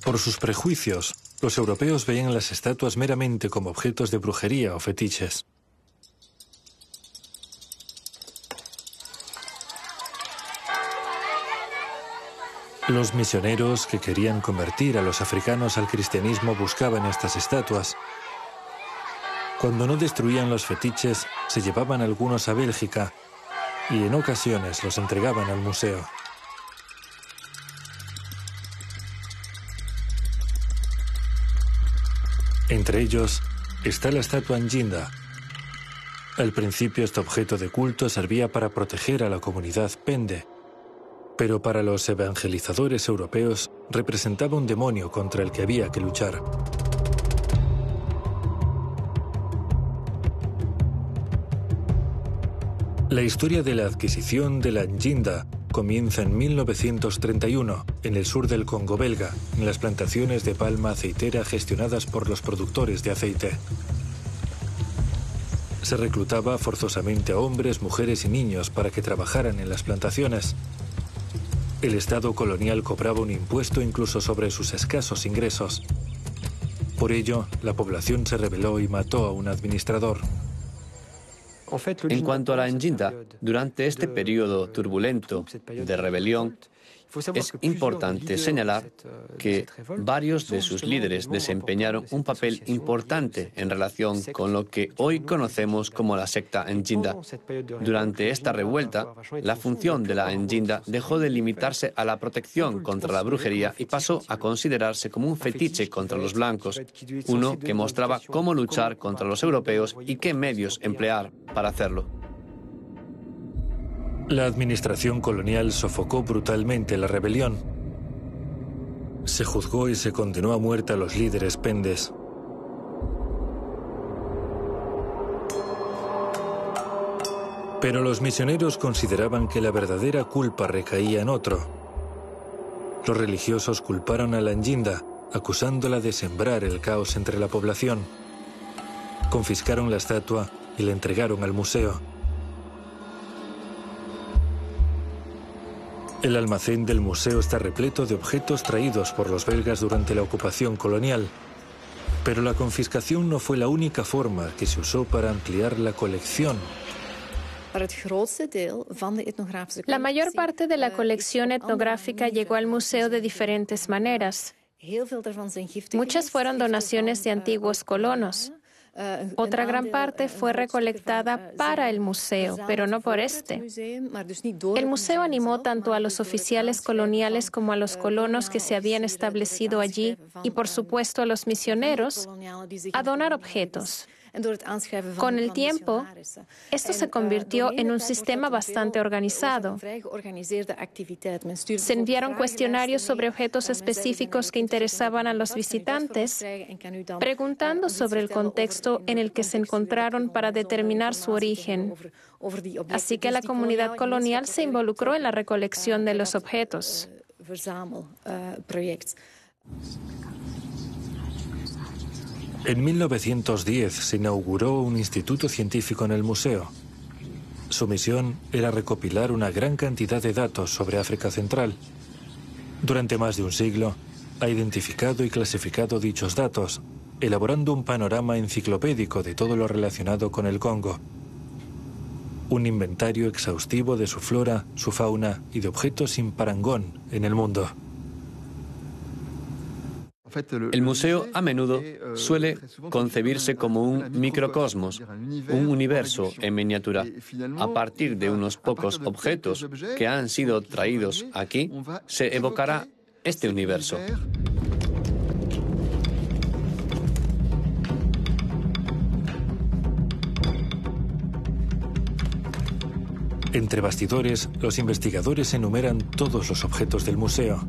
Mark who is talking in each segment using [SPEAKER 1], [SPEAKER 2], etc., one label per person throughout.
[SPEAKER 1] Por sus prejuicios, los europeos veían las estatuas meramente como objetos de brujería o fetiches. Los misioneros que querían convertir a los africanos al cristianismo buscaban estas estatuas. Cuando no destruían los fetiches, se llevaban algunos a Bélgica y en ocasiones los entregaban al museo. Entre ellos está la estatua Njinda. Al principio este objeto de culto servía para proteger a la comunidad Pende, pero para los evangelizadores europeos representaba un demonio contra el que había que luchar. La historia de la adquisición de la Njinda comienza en 1931, en el sur del Congo belga, en las plantaciones de palma aceitera gestionadas por los productores de aceite. Se reclutaba forzosamente a hombres, mujeres y niños para que trabajaran en las plantaciones. El Estado colonial cobraba un impuesto incluso sobre sus escasos ingresos. Por ello, la población se rebeló y mató a un administrador.
[SPEAKER 2] En cuanto a la Njinda, durante este periodo turbulento de rebelión, es importante señalar que varios de sus líderes desempeñaron un papel importante en relación con lo que hoy conocemos como la secta Njinda. Durante esta revuelta, la función de la Njinda dejó de limitarse a la protección contra la brujería y pasó a considerarse como un fetiche contra los blancos, uno que mostraba cómo luchar contra los europeos y qué medios emplear para hacerlo.
[SPEAKER 1] La administración colonial sofocó brutalmente la rebelión. Se juzgó y se condenó a muerte a los líderes pendes. Pero los misioneros consideraban que la verdadera culpa recaía en otro. Los religiosos culparon a la Njinda, acusándola de sembrar el caos entre la población. Confiscaron la estatua y la entregaron al museo. El almacén del museo está repleto de objetos traídos por los belgas durante la ocupación colonial. Pero la confiscación no fue la única forma que se usó para ampliar la colección.
[SPEAKER 3] La mayor parte de la colección etnográfica llegó al museo de diferentes maneras. Muchas fueron donaciones de antiguos colonos. Otra gran parte fue recolectada para el museo, pero no por este. El museo animó tanto a los oficiales coloniales como a los colonos que se habían establecido allí y, por supuesto, a los misioneros a donar objetos. Con el tiempo, esto se convirtió en un sistema bastante organizado. Se enviaron cuestionarios sobre objetos específicos que interesaban a los visitantes, preguntando sobre el contexto en el que se encontraron para determinar su origen. Así que la comunidad colonial se involucró en la recolección de los objetos.
[SPEAKER 1] En 1910 se inauguró un instituto científico en el museo. Su misión era recopilar una gran cantidad de datos sobre África Central. Durante más de un siglo, ha identificado y clasificado dichos datos, elaborando un panorama enciclopédico de todo lo relacionado con el Congo. Un inventario exhaustivo de su flora, su fauna y de objetos sin parangón en el mundo.
[SPEAKER 2] El museo a menudo suele concebirse como un microcosmos, un universo en miniatura. A partir de unos pocos objetos que han sido traídos aquí, se evocará este universo.
[SPEAKER 1] Entre bastidores, los investigadores enumeran todos los objetos del museo.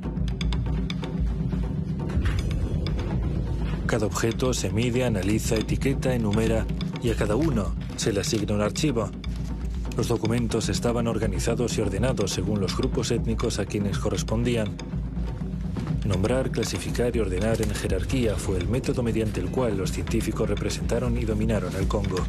[SPEAKER 1] Cada objeto se mide, analiza, etiqueta, enumera y a cada uno se le asigna un archivo. Los documentos estaban organizados y ordenados según los grupos étnicos a quienes correspondían. Nombrar, clasificar y ordenar en jerarquía fue el método mediante el cual los científicos representaron y dominaron el Congo.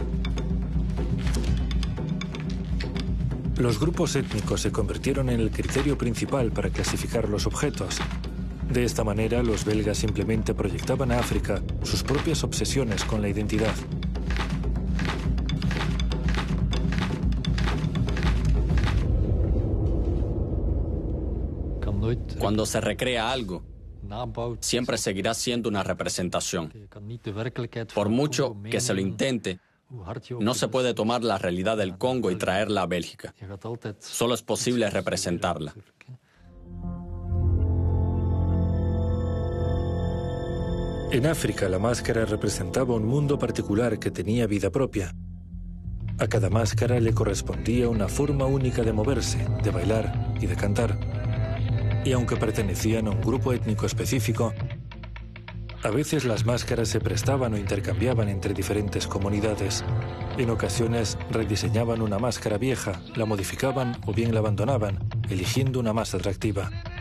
[SPEAKER 1] Los grupos étnicos se convirtieron en el criterio principal para clasificar los objetos. De esta manera, los belgas simplemente proyectaban a África sus propias obsesiones con la identidad.
[SPEAKER 4] Cuando se recrea algo, siempre seguirá siendo una representación. Por mucho que se lo intente, no se puede tomar la realidad del Congo y traerla a Bélgica. Solo es posible representarla.
[SPEAKER 1] En África, la máscara representaba un mundo particular que tenía vida propia. A cada máscara le correspondía una forma única de moverse, de bailar y de cantar. Y aunque pertenecían a un grupo étnico específico, a veces las máscaras se prestaban o intercambiaban entre diferentes comunidades. En ocasiones rediseñaban una máscara vieja, la modificaban o bien la abandonaban, eligiendo una más atractiva.